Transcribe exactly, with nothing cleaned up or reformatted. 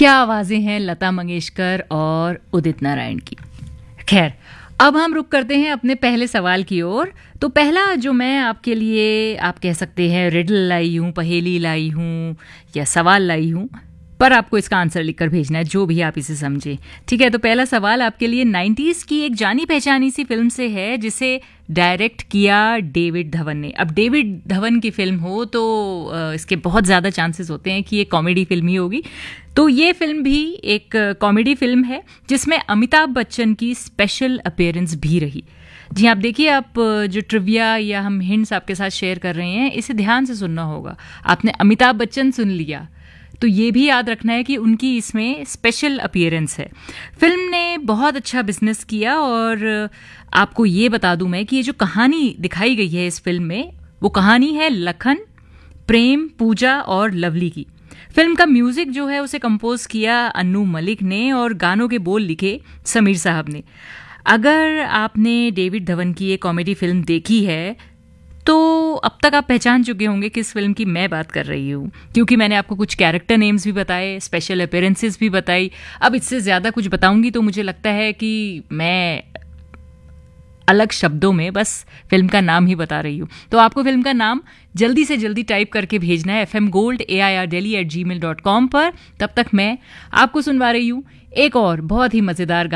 क्या आवाजें हैं लता मंगेशकर और उदित नारायण की। खैर, अब हम रुक करते हैं अपने पहले सवाल की ओर। तो पहला जो मैं आपके लिए, आप कह सकते हैं रिडल लाई हूँ, पहेली लाई हूँ या सवाल लाई हूँ, पर आपको इसका आंसर लिखकर भेजना है, जो भी आप इसे समझे। ठीक है, तो पहला सवाल आपके लिए नाइन्टीज़ की एक जानी पहचानी सी फिल्म से है, जिसे डायरेक्ट किया डेविड धवन ने। अब डेविड धवन की फिल्म हो तो इसके बहुत ज़्यादा चांसेस होते हैं कि ये कॉमेडी फिल्म ही होगी। तो ये फिल्म भी एक कॉमेडी फिल्म है जिसमें अमिताभ बच्चन की स्पेशल अपीयरेंस भी रही। जी, आप देखिए, आप जो ट्रिविया या हम हिंट्स आपके साथ शेयर कर रहे हैं, इसे ध्यान से सुनना होगा। आपने अमिताभ बच्चन सुन लिया तो ये भी याद रखना है कि उनकी इसमें स्पेशल अपीयरेंस है। फिल्म ने बहुत अच्छा बिजनेस किया, और आपको ये बता दूं मैं कि ये जो कहानी दिखाई गई है इस फिल्म में, वो कहानी है लखन, प्रेम, पूजा और लवली की। फिल्म का म्यूजिक जो है उसे कंपोज किया अन्नू मलिक ने, और गानों के बोल लिखे समीर साहब ने। अगर आपने डेविड धवन की ये कॉमेडी फिल्म देखी है तो अब तक आप पहचान चुके होंगे किस फिल्म की मैं बात कर रही हूँ, क्योंकि मैंने आपको कुछ कैरेक्टर नेम्स भी बताए, स्पेशल अपीयरेंसेस भी बताई। अब इससे ज़्यादा कुछ बताऊंगी तो मुझे लगता है कि मैं अलग शब्दों में बस फिल्म का नाम ही बता रही हूँ। तो आपको फिल्म का नाम जल्दी से जल्दी टाइप करके भेजना है F M gold A I R daily eight ji mail dot com पर। तब तक मैं आपको सुनवा रही हूँ एक और बहुत ही मज़ेदार